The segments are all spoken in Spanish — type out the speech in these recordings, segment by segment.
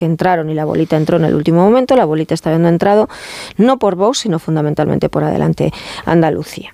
que entraron y la bolita entró en el último momento. La bolita está habiendo entrado no por Vox, sino fundamentalmente por Adelante Andalucía.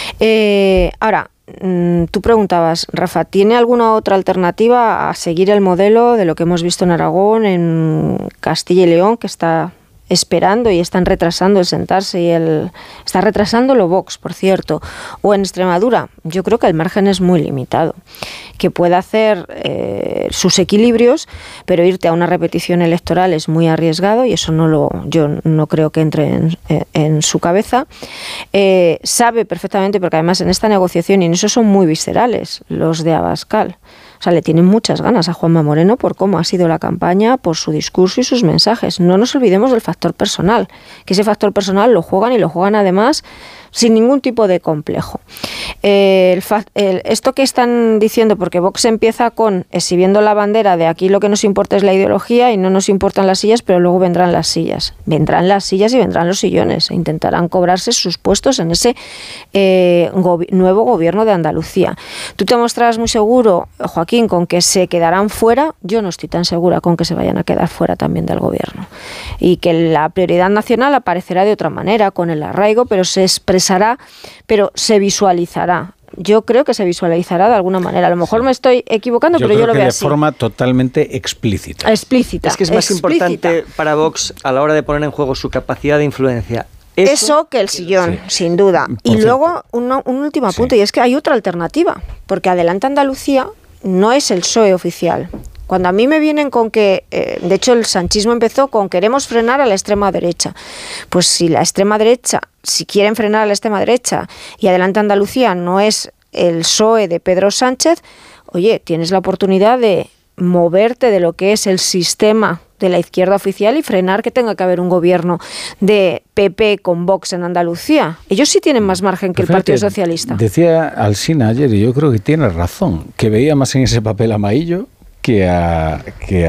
Ahora, tú preguntabas, Rafa, ¿tiene alguna otra alternativa a seguir el modelo de lo que hemos visto en Aragón, en Castilla y León, que está esperando y están retrasando el sentarse y está retrasándolo Vox, por cierto, o en Extremadura? Yo creo que el margen es muy limitado, que puede hacer sus equilibrios, pero irte a una repetición electoral es muy arriesgado y eso yo no creo que entre en su cabeza. Sabe perfectamente, porque además en esta negociación, y en eso son muy viscerales los de Abascal, o sea, le tienen muchas ganas a Juanma Moreno por cómo ha sido la campaña, por su discurso y sus mensajes. No nos olvidemos del factor personal, que ese factor personal lo juegan y lo juegan además sin ningún tipo de complejo. Esto que están diciendo, porque Vox empieza exhibiendo la bandera de aquí lo que nos importa es la ideología y no nos importan las sillas, pero luego vendrán las sillas. Vendrán las sillas y vendrán los sillones. E intentarán cobrarse sus puestos en ese nuevo gobierno de Andalucía. Tú te mostrarás muy seguro, Joaquín, con que se quedarán fuera. Yo no estoy tan segura con que se vayan a quedar fuera también del gobierno. Y que la prioridad nacional aparecerá de otra manera, con el arraigo, pero se expresará, pero se visualizará. Yo creo que se visualizará de alguna manera. A lo mejor me estoy equivocando, pero yo lo veo así. De forma totalmente explícita. Explícita. Es que es más importante para Vox a la hora de poner en juego su capacidad de influencia. Eso que el sillón, sin duda. Y luego un último apunte, y es que hay otra alternativa, porque Adelante Andalucía no es el PSOE oficial. Cuando a mí me vienen con que, de hecho el sanchismo empezó con queremos frenar a la extrema derecha, pues si la extrema derecha, si quieren frenar a la extrema derecha y Adelante Andalucía no es el PSOE de Pedro Sánchez, oye, tienes la oportunidad de moverte de lo que es el sistema de la izquierda oficial y frenar que tenga que haber un gobierno de PP con Vox en Andalucía. Ellos sí tienen más margen que el Partido Socialista. Decía Alsina ayer, y yo creo que tiene razón, que veía más en ese papel amarillo que a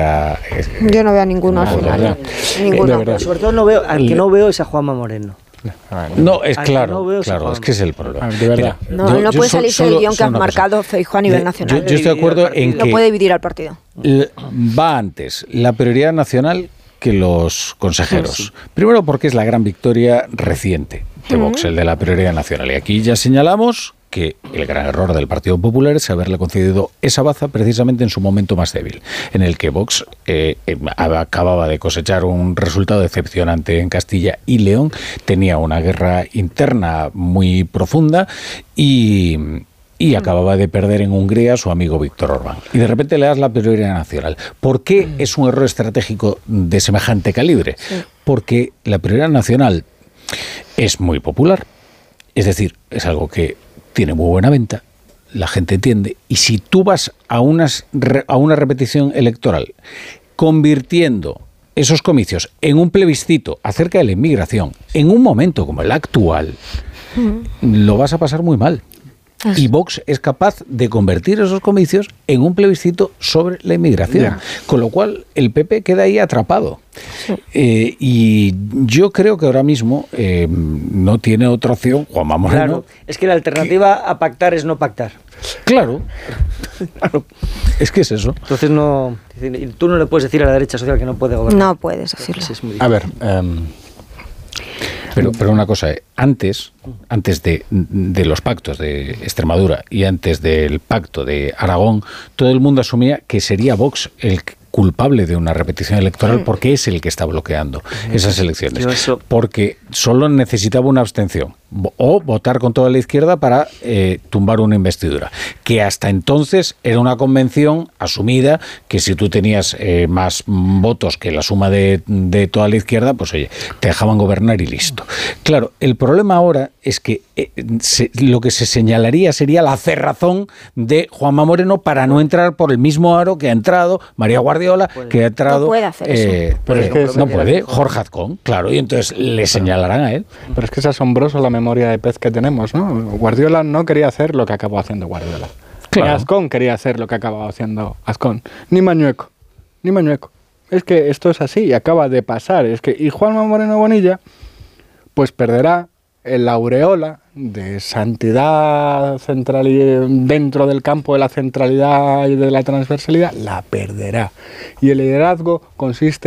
yo no veo a ninguno al final. Ninguno. Sobre todo al que no veo es a Juanma Moreno. No, es claro, es que es el problema. De verdad. Mira, no puede salirse del guión que ha marcado Feijóo a nivel nacional. Yo estoy de acuerdo en que no puede dividir al partido. Va antes la prioridad nacional que los consejeros. Sí. Primero porque es la gran victoria reciente de Vox, el de la prioridad nacional. Y aquí ya señalamos que el gran error del Partido Popular es haberle concedido esa baza precisamente en su momento más débil, en el que Vox acababa de cosechar un resultado decepcionante en Castilla y León, tenía una guerra interna muy profunda y acababa de perder en Hungría a su amigo Víctor Orbán. Y de repente le das la prioridad nacional. ¿Por qué es un error estratégico de semejante calibre? Sí. Porque la prioridad nacional es muy popular, es decir, es algo que tiene muy buena venta, la gente entiende, y si tú vas a una repetición electoral convirtiendo esos comicios en un plebiscito acerca de la inmigración, en un momento como el actual, lo vas a pasar muy mal. Y Vox es capaz de convertir esos comicios en un plebiscito sobre la inmigración, con lo cual el PP queda ahí atrapado. Y yo creo que ahora mismo no tiene otra opción Juanma Moreno. Claro, es que la alternativa a pactar es no pactar. Claro. Es que es eso. Entonces tú no le puedes decir a la derecha social que no puede gobernar. No puedes decirlo. A ver, pero una cosa, antes de los pactos de Extremadura y antes del pacto de Aragón, todo el mundo asumía que sería Vox el culpable de una repetición electoral porque es el que está bloqueando esas elecciones. Porque solo necesitaba una abstención o votar con toda la izquierda para tumbar una investidura. Que hasta entonces era una convención asumida que si tú tenías más votos que la suma de toda la izquierda, pues oye, te dejaban gobernar y listo. Claro, el problema ahora es que lo que se señalaría sería la cerrazón de Juanma Moreno para no entrar por el mismo aro que ha entrado María Guardiola, que ha entrado... No puede hacer eso. Pero es que no puede, Jorge Azcón, claro, y entonces le señalarán a él. Pero es que es asombroso la memoria de pez que tenemos, ¿no? Guardiola no quería hacer lo que acabó haciendo Guardiola. Claro. Ni Azcón quería hacer lo que acababa haciendo Azcón. Ni Mañueco. Es que esto es así y acaba de pasar. Y Juanma Moreno Bonilla pues perderá la aureola de santidad dentro del campo de la centralidad y de la transversalidad, la perderá. Y el liderazgo consiste